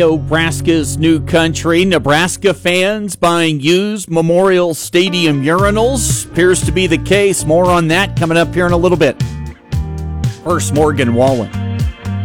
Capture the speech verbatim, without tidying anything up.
Nebraska's new country. Nebraska fans buying used Memorial Stadium urinals. Appears to be the case. More on that coming up here in a little bit. First, Morgan Wallen.